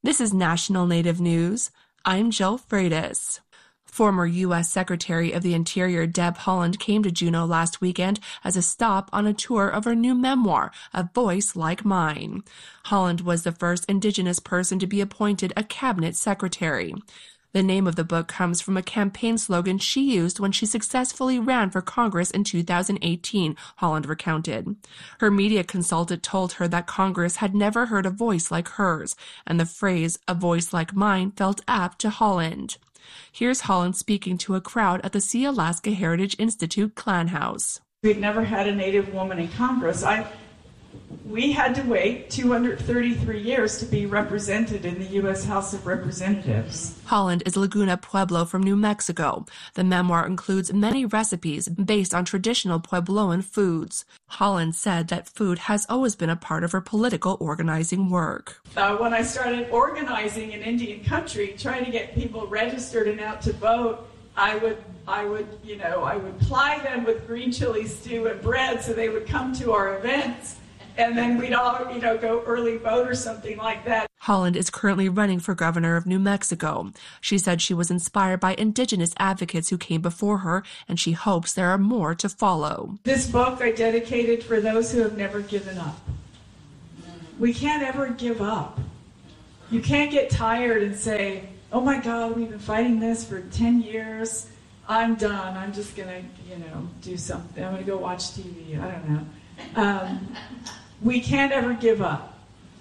This is National Native News. I'm Jill Freitas. Former U.S. Secretary of the Interior Deb Haaland came to Juneau last weekend as a stop on a tour of her new memoir, A Voice Like Mine. Haaland was the first Indigenous person to be appointed a cabinet secretary. The name of the book comes from a campaign slogan she used when she successfully ran for Congress in 2018, Haaland recounted. Her media consultant told her that Congress had never heard a voice like hers, and the phrase, a voice like mine, felt apt to Haaland. Here's Haaland speaking to a crowd at the Sea-Alaska Heritage Institute Clan House. We'd never had a Native woman in Congress. We had to wait 233 years to be represented in the U.S. House of Representatives. Haaland is Laguna Pueblo from New Mexico. The memoir includes many recipes based on traditional Puebloan foods. Haaland said that food has always been a part of her political organizing work. When I started organizing in Indian country, trying to get people registered and out to vote, I would ply them with green chili stew and bread so they would come to our events. And then we'd all, go early vote or something like that. Haaland is currently running for governor of New Mexico. She said she was inspired by Indigenous advocates who came before her, and she hopes there are more to follow. This book I dedicated for those who have never given up. We can't ever give up. You can't get tired and say, oh my God, we've been fighting this for 10 years. I'm done. I'm just going to, do something. I'm going to go watch TV. I don't know. We can't ever give up,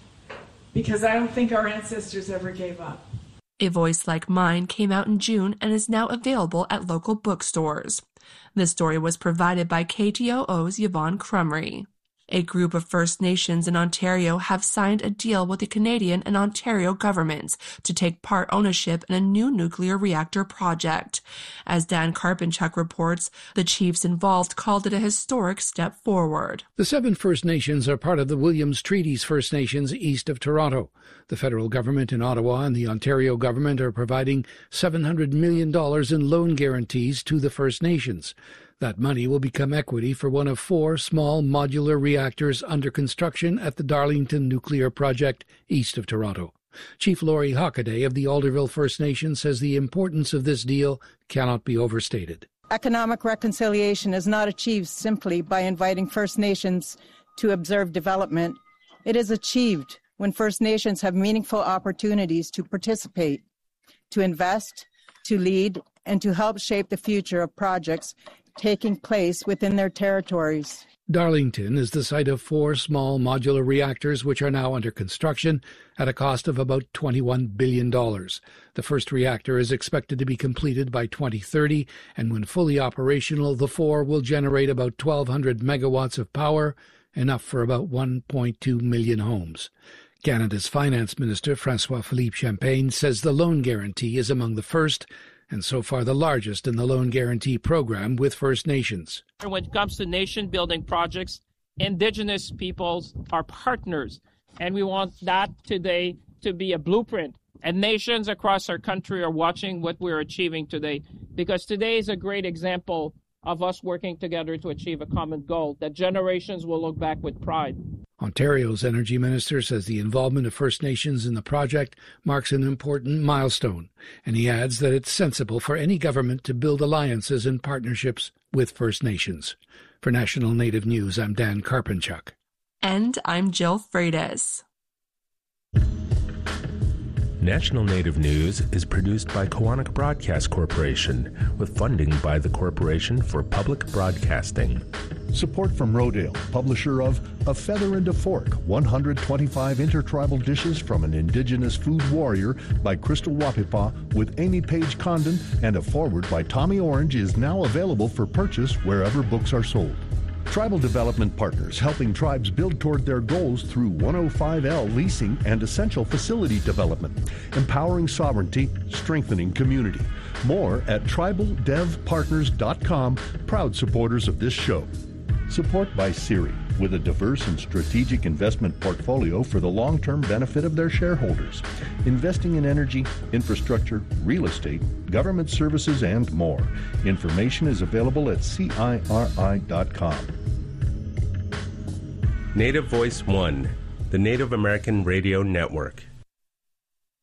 because I don't think our ancestors ever gave up. A Voice Like Mine came out in June and is now available at local bookstores. This story was provided by KTOO's Yvonne Crumry. A group of First Nations in Ontario have signed a deal with the Canadian and Ontario governments to take part ownership in a new nuclear reactor project. As Dan Karpenchuk reports, the chiefs involved called it a historic step forward. The 7 First Nations are part of the Williams Treaties First Nations east of Toronto. The federal government in Ottawa and the Ontario government are providing $700 million in loan guarantees to the First Nations. That money will become equity for one of 4 small modular reactors under construction at the Darlington Nuclear Project east of Toronto. Chief Laurie Hockaday of the Alderville First Nation says the importance of this deal cannot be overstated. Economic reconciliation is not achieved simply by inviting First Nations to observe development. It is achieved when First Nations have meaningful opportunities to participate, to invest, to lead, and to help shape the future of projects taking place within their territories. Darlington is the site of 4 small modular reactors which are now under construction at a cost of about $21 billion. The first reactor is expected to be completed by 2030, and when fully operational, the 4 will generate about 1,200 megawatts of power, enough for about 1.2 million homes. Canada's Finance Minister, François-Philippe Champagne, says the loan guarantee is among the first and so far the largest in the loan guarantee program with First Nations. When it comes to nation-building projects, Indigenous peoples are partners, and we want that today to be a blueprint. And nations across our country are watching what we're achieving today, because today is a great example of us working together to achieve a common goal that generations will look back with pride. Ontario's Energy Minister says the involvement of First Nations in the project marks an important milestone, and he adds that it's sensible for any government to build alliances and partnerships with First Nations. For National Native News, I'm Dan Karpenchuk. And I'm Jill Freitas. National Native News is produced by Koahnic Broadcast Corporation with funding by the Corporation for Public Broadcasting. Support from Rodale, publisher of A Feather and a Fork, 125 Intertribal Dishes from an Indigenous Food Warrior by Crystal Wapipa with Amy Page Condon, and a foreword by Tommy Orange is now available for purchase wherever books are sold. Tribal Development Partners, helping tribes build toward their goals through 105L leasing and essential facility development, empowering sovereignty, strengthening community. More at tribaldevpartners.com, proud supporters of this show. Support by Siri, with a diverse and strategic investment portfolio for the long-term benefit of their shareholders, investing in energy, infrastructure, real estate, government services, and more. Information is available at CIRI.com. Native Voice One, the Native American Radio Network.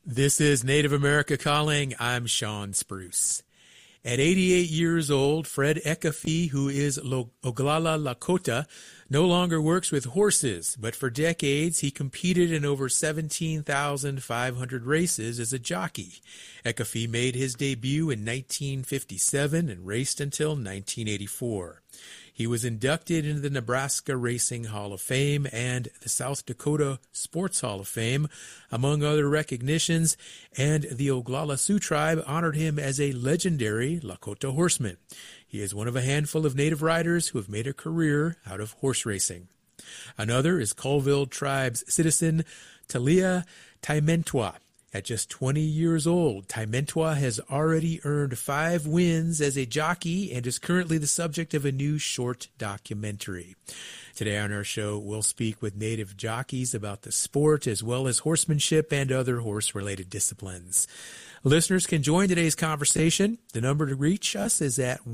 This is Native America Calling. I'm Sean Spruce. At 88 years old, Fred Ekafie, who is Oglala Lakota, no longer works with horses, but for decades he competed in over 17,500 races as a jockey. Ekafie made his debut in 1957 and raced until 1984. He was inducted into the Nebraska Racing Hall of Fame and the South Dakota Sports Hall of Fame, among other recognitions, and the Oglala Sioux tribe honored him as a legendary Lakota horseman. He is one of a handful of native riders who have made a career out of horse racing. Another is Colville tribe's citizen Talia Taimentwa. At just 20 years old, Taimentwa has already earned 5 wins as a jockey and is currently the subject of a new short documentary. Today on our show, we'll speak with native jockeys about the sport as well as horsemanship and other horse-related disciplines. Listeners can join today's conversation. The number to reach us is at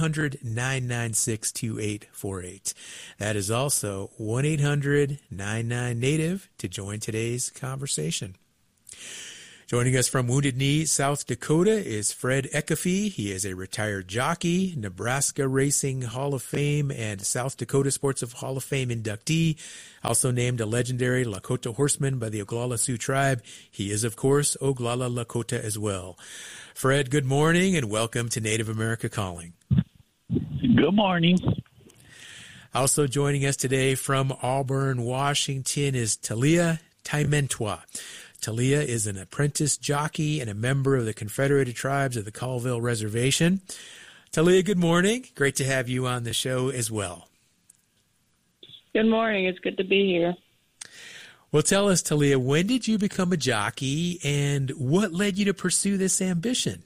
1-800-996-2848. That is also 1-800-99-NATIVE to join today's conversation. Joining us from Wounded Knee, South Dakota, is Fred Ekafie. He is a retired jockey, Nebraska Racing Hall of Fame and South Dakota Sports Hall of Fame inductee, also named a legendary Lakota horseman by the Oglala Sioux tribe. He is, of course, Oglala Lakota as well. Fred, good morning and welcome to Native America Calling. Good morning. Also joining us today from Auburn, Washington, is Talia Taimentwa. Talia is an apprentice jockey and a member of the Confederated Tribes of the Colville Reservation. Talia, good morning. Great to have you on the show as well. Good morning. It's good to be here. Well, tell us, Talia, when did you become a jockey and what led you to pursue this ambition?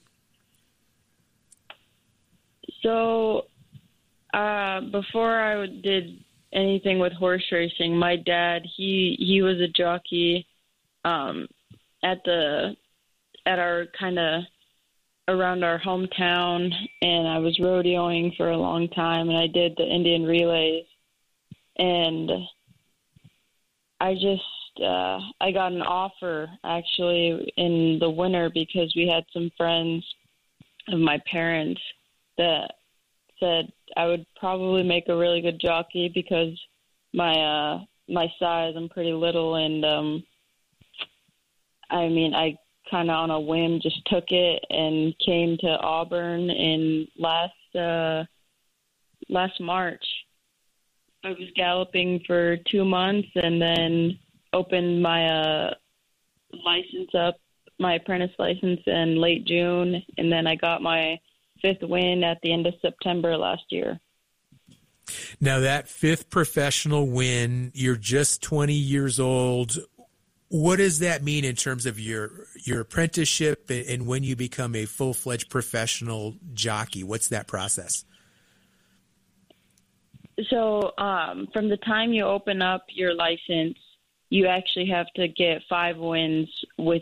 So, before I did anything with horse racing, my dad, he was a jockey at our kind of around our hometown, and I was rodeoing for a long time, and I did the Indian relays, and I got an offer actually in the winter because we had some friends of my parents that said I would probably make a really good jockey because my size, I'm pretty little, and I kind of on a whim just took it and came to Auburn in last March. I was galloping for 2 months and then opened my license up, my apprentice license in late June, and then I got my 5th win at the end of September last year. Now that 5th professional win, you're just 20 years old. What does that mean in terms of your apprenticeship and when you become a full-fledged professional jockey? What's that process? So from the time you open up your license, you actually have to get 5 wins with,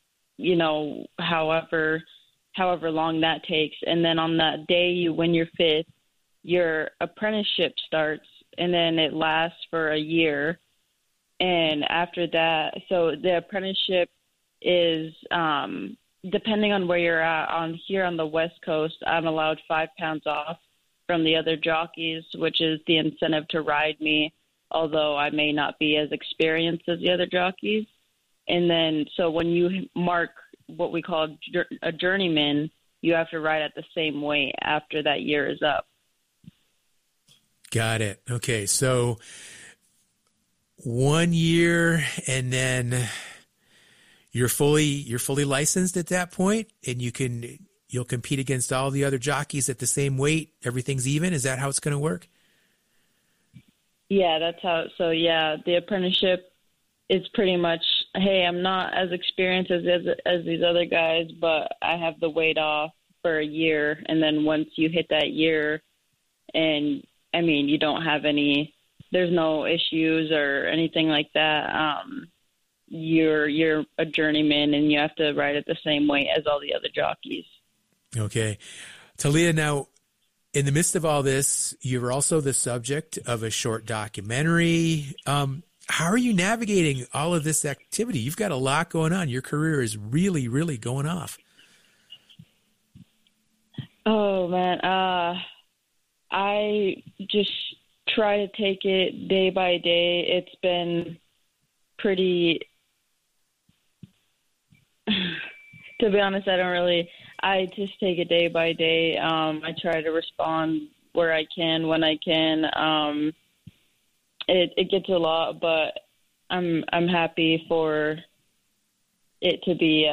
however long that takes. And then on that day you win your 5th, your apprenticeship starts, and then it lasts for a year. And after that, so the apprenticeship is, depending on where you're at, here on the West Coast, I'm allowed 5 pounds off from the other jockeys, which is the incentive to ride me, although I may not be as experienced as the other jockeys. And then, so when you mark what we call a journeyman, you have to ride at the same weight after that year is up. Got it. Okay, so 1 year, and then you're fully licensed at that point, and you'll compete against all the other jockeys at the same weight. Everything's even. Is that how it's going to work? Yeah, that's how. So yeah, the apprenticeship is pretty much, hey, I'm not as experienced as these other guys, but I have the weight off for a year, and then once you hit that year, and you don't have any. There's no issues or anything like that. You're a journeyman, and you have to ride at the same weight as all the other jockeys. Okay. Talia, now, in the midst of all this, you're also the subject of a short documentary. how are you navigating all of this activity? You've got a lot going on. Your career is really, really going off. Oh, man. I just try to take it day by day. It's been pretty, to be honest, I just take it day by day. I try to respond where I can, when I can. It gets a lot, but I'm happy for it to be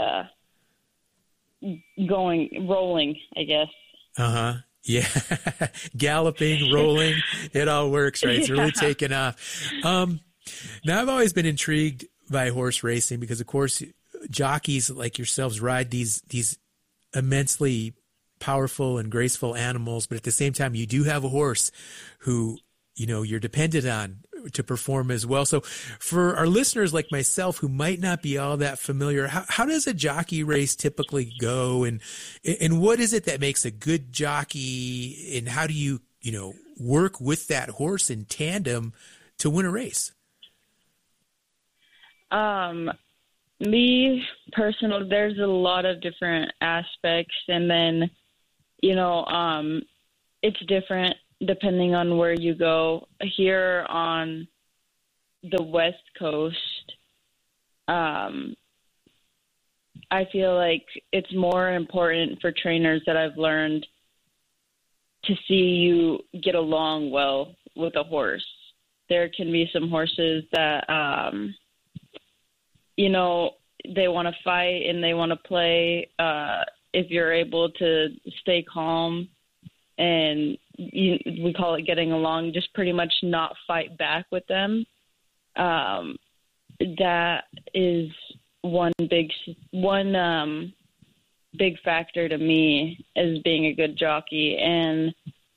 rolling, I guess. Uh-huh. Yeah. Galloping, rolling, it all works, right? It's really taken off. Now, I've always been intrigued by horse racing because, of course, jockeys like yourselves ride these immensely powerful and graceful animals, but at the same time, you do have a horse who, you're dependent on to perform as well. So for our listeners like myself who might not be all that familiar, how does a jockey race typically go? And what is it that makes a good jockey? And how do you, work with that horse in tandem to win a race? Me personally, there's a lot of different aspects, and then, it's different depending on where you go. Here on the West Coast, I feel like it's more important for trainers that I've learned to see you get along well with a horse. There can be some horses that, they want to fight and they want to play. If you're able to stay calm and we call it getting along, just pretty much not fight back with them. That is one big factor to me as being a good jockey. And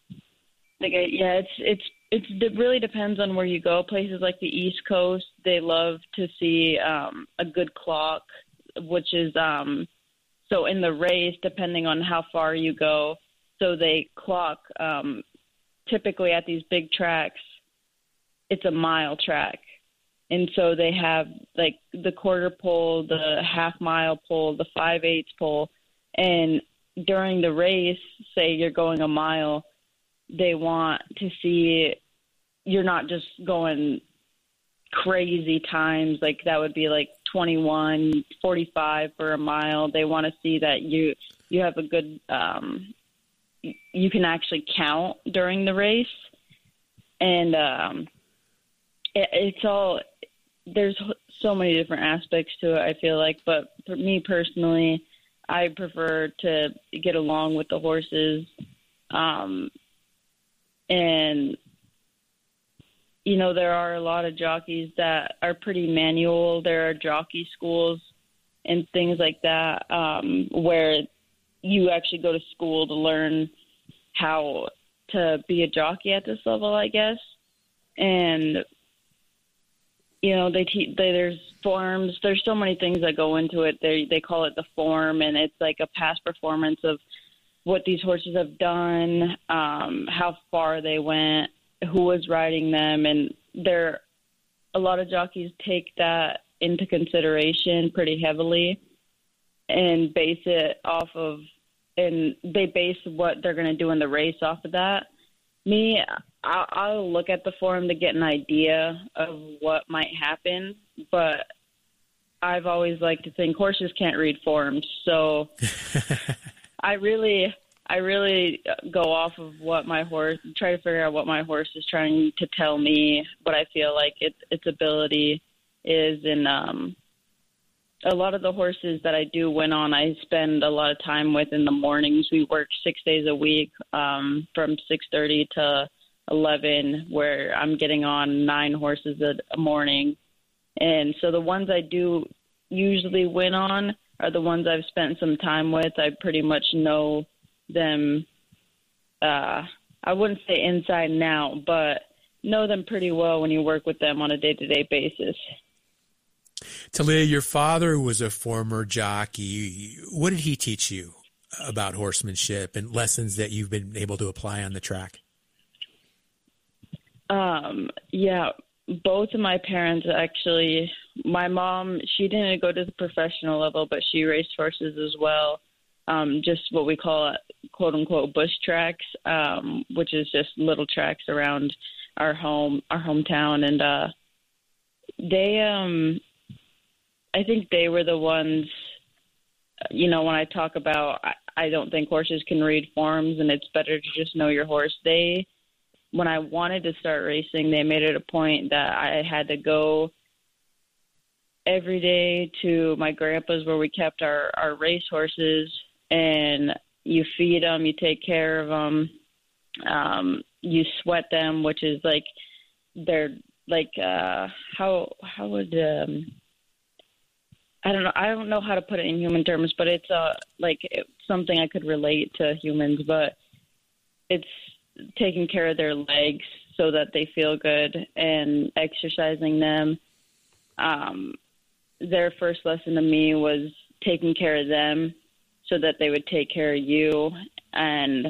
it really depends on where you go. Places like the East Coast, they love to see a good clock, which is so in the race, depending on how far you go. So they clock typically at these big tracks. It's a mile track. And so they have like the quarter pole, the half mile pole, the 5/8 pole. And during the race, say you're going a mile, they want to see you're not just going crazy times. Like that would be like 21:45 for a mile. They want to see that you have a good, you can actually count during the race. And it's all, there's so many different aspects to it, I feel like. But for me personally, I prefer to get along with the horses. And, there are a lot of jockeys that are pretty manual. There are jockey schools and things like that where you actually go to school to learn how to be a jockey at this level, I guess. And, there's forms. There's so many things that go into it. They call it the form, and it's like a past performance of what these horses have done, how far they went, who was riding them. And a lot of jockeys take that into consideration pretty heavily and base it off of, and they base what they're going to do in the race off of that. Me, I'll look at the form to get an idea of what might happen, but I've always liked to think horses can't read forms. So I really go off of what my horse, try to figure out what my horse is trying to tell me, what I feel like its ability is. And a lot of the horses that I do win on, I spend a lot of time with in the mornings. We work 6 days a week from 6:30 to 11, where I'm getting on 9 horses a morning. And so the ones I do usually win on are the ones I've spent some time with. I pretty much know them, I wouldn't say inside and out, but know them pretty well when you work with them on a day-to-day basis. Talia, your father was a former jockey. What did he teach you about horsemanship and lessons that you've been able to apply on the track? Yeah, both of my parents actually, my mom, she didn't go to the professional level, but she raced horses as well. Just what we call quote unquote bush tracks, which is just little tracks around our hometown. And they, I think they were the ones, you know, when I talk about, I don't think horses can read forms and it's better to just know your horse. When I wanted to start racing, they made it a point that I had to go every day to my grandpa's where we kept our race horses, and you feed them, you take care of them, you sweat them, which is like, they're like, how would, I don't know how to put it in human terms, but it's something I could relate to humans, but it's taking care of their legs so that they feel good and exercising them. Their first lesson to me was taking care of them so that they would take care of you. And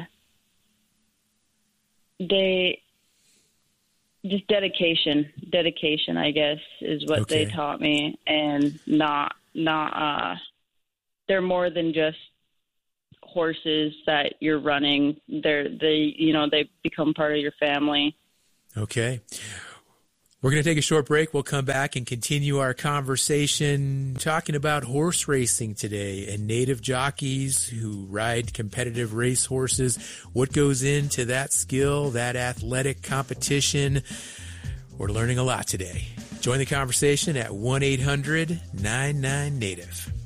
just dedication, I guess, is what they taught me. And not they're more than just horses that you're running. They become part of your family. Okay. We're going to take a short break. We'll come back and continue our conversation talking about horse racing today and native jockeys who ride competitive race horses. What goes into that skill, that athletic competition? We're learning a lot today. Join the conversation at 1-800-99-NATIVE.